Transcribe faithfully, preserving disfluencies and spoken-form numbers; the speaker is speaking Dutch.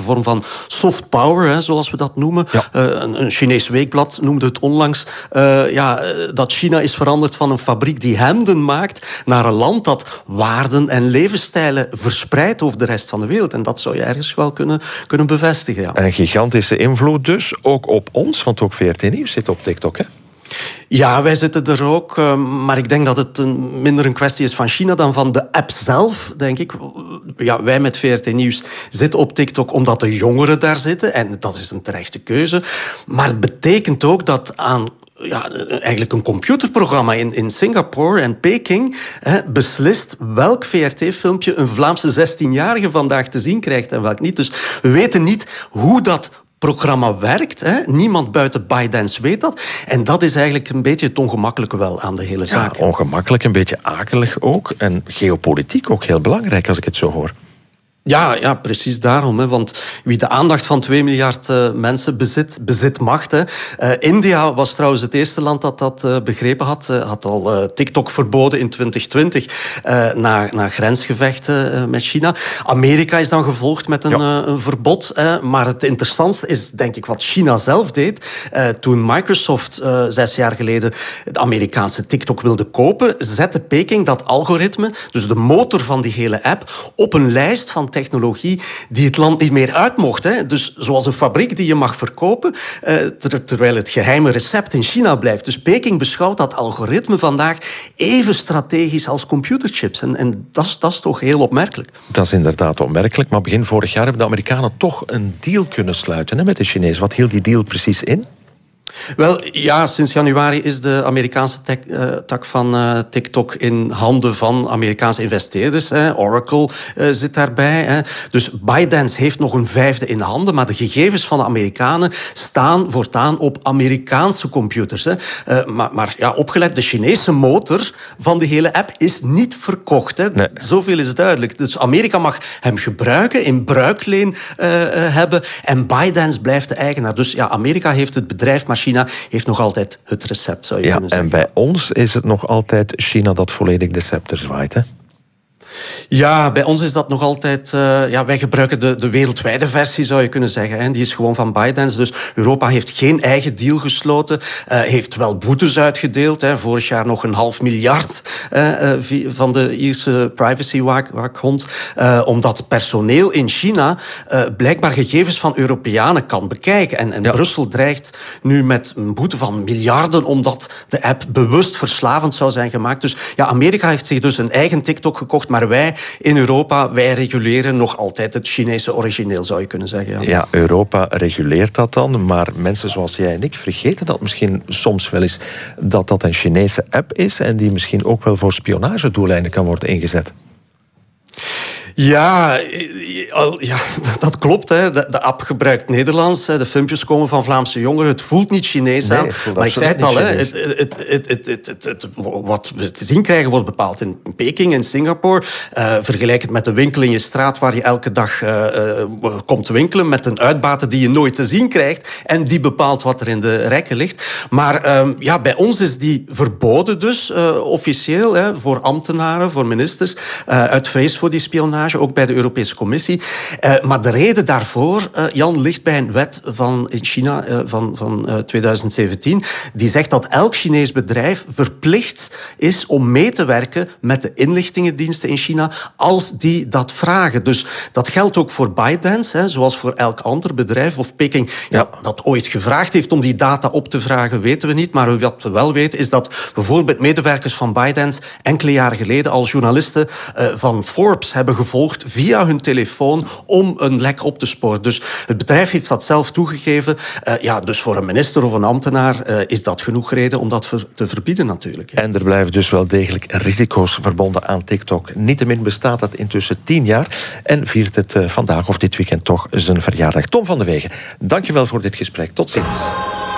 vorm van soft power, hè, zoals we dat noemen. Ja. Uh, een, een Chinees weekblad noemde het onlangs. Uh, ja, dat China is veranderd van een fabriek die hemden maakt naar een land dat waarden en levensstijlen verspreidt over de rest van de wereld. En dat zou je ergens wel kunnen, kunnen bevestigen. Ja. Een gigantische invloed dus, ook op ons, want ook V R T Nieuws zit op TikTok, hè? Ja, wij zitten er ook, maar ik denk dat het een, minder een kwestie is van China dan van de app zelf, denk ik. Ja, wij met V R T Nieuws zitten op TikTok omdat de jongeren daar zitten en dat is een terechte keuze. Maar het betekent ook dat aan ja, eigenlijk een computerprogramma in, in Singapore en Peking hè, beslist welk V R T-filmpje een Vlaamse zestienjarige vandaag te zien krijgt en welk niet. Dus we weten niet hoe dat programma werkt. Hè. Niemand buiten ByteDance weet dat. En dat is eigenlijk een beetje het ongemakkelijke wel aan de hele zaak. Ja, ongemakkelijk, een beetje akelig ook. En geopolitiek ook heel belangrijk, als ik het zo hoor. Ja, ja, precies daarom. Hè. Want wie de aandacht van twee miljard uh, mensen bezit, bezit macht. Hè. Uh, India was trouwens het eerste land dat dat uh, begrepen had. Uh, had al uh, TikTok verboden in twintig twintig uh, na, na grensgevechten uh, met China. Amerika is dan gevolgd met een, ja. uh, een verbod. Uh, maar het interessantste is, denk ik, wat China zelf deed. Uh, toen Microsoft uh, zes jaar geleden het Amerikaanse TikTok wilde kopen, zette Peking dat algoritme, dus de motor van die hele app, op een lijst van technologie die het land niet meer uit mocht. Hè. Dus zoals een fabriek die je mag verkopen, eh, ter, terwijl het geheime recept in China blijft. Dus Peking beschouwt dat algoritme vandaag even strategisch als computerchips. En, en dat is, dat is toch heel opmerkelijk. Dat is inderdaad opmerkelijk. Maar begin vorig jaar hebben de Amerikanen toch een deal kunnen sluiten hè, met de Chinezen. Wat hield die deal precies in? Wel, ja, sinds januari is de Amerikaanse tech, uh, tak van uh, TikTok in handen van Amerikaanse investeerders. Hè. Oracle uh, zit daarbij. Hè. Dus ByteDance heeft nog een vijfde in handen, maar de gegevens van de Amerikanen staan voortaan op Amerikaanse computers. Hè. Uh, maar maar ja, opgelet, de Chinese motor van de hele app is niet verkocht. Hè. Nee. Zoveel is duidelijk. Dus Amerika mag hem gebruiken, in bruikleen uh, uh, hebben en ByteDance blijft de eigenaar. Dus ja, Amerika heeft het bedrijf, maar China heeft nog altijd het recept, zou je ja, kunnen zeggen. En bij ons is het nog altijd China dat volledig de scepter zwaait, hè? Ja, bij ons is dat nog altijd... Uh, ja, wij gebruiken de, de wereldwijde versie, zou je kunnen zeggen. Hè. Die is gewoon van ByteDance. Dus Europa heeft geen eigen deal gesloten. Uh, heeft wel boetes uitgedeeld. Hè. Vorig jaar nog een half miljard uh, van de Ierse privacy-waakhond. Uh, omdat personeel in China uh, blijkbaar gegevens van Europeanen kan bekijken. En, en ja. Brussel dreigt nu met een boete van miljarden omdat de app bewust verslavend zou zijn gemaakt. Dus ja, Amerika heeft zich dus een eigen TikTok gekocht, maar wij in Europa, wij reguleren nog altijd het Chinese origineel, zou je kunnen zeggen. Ja. ja, Europa reguleert dat dan, maar mensen zoals jij en ik vergeten dat misschien soms wel eens dat dat een Chinese app is en die misschien ook wel voor spionagedoeleinden kan worden ingezet. Ja, ja, dat klopt. Hè. De, de app gebruikt Nederlands. De filmpjes komen van Vlaamse jongeren. Het voelt niet Chinees nee, aan. Maar ik zei het al, hè, het, het, het, het, het, het, het, wat we te zien krijgen wordt bepaald in Peking, in Singapore. Uh, vergelijk het met de winkel in je straat waar je elke dag uh, uh, komt winkelen met een uitbater die je nooit te zien krijgt en die bepaalt wat er in de rekken ligt. Maar uh, ja, bij ons is die verboden dus uh, officieel hè, voor ambtenaren, voor ministers, uh, uit vrees voor die spionage. Ook bij de Europese Commissie. Uh, maar de reden daarvoor, uh, Jan, ligt bij een wet van, in China uh, van, van uh, twintig zeventien. Die zegt dat elk Chinees bedrijf verplicht is om mee te werken met de inlichtingendiensten in China als die dat vragen. Dus dat geldt ook voor ByteDance, hè, zoals voor elk ander bedrijf. Of Peking ja, ja. dat ooit gevraagd heeft om die data op te vragen, weten we niet. Maar wat we wel weten is dat bijvoorbeeld medewerkers van ByteDance enkele jaren geleden als journalisten uh, van Forbes hebben gevolgd via hun telefoon om een lek op te sporen. Dus het bedrijf heeft dat zelf toegegeven. Uh, ja, dus voor een minister of een ambtenaar uh, is dat genoeg reden om dat ver- te verbieden natuurlijk. Ja. En er blijven dus wel degelijk risico's verbonden aan TikTok. Niettemin bestaat het intussen tien jaar en viert het uh, vandaag of dit weekend toch zijn verjaardag. Tom van de Wegen, dankjewel voor dit gesprek. Tot ziens.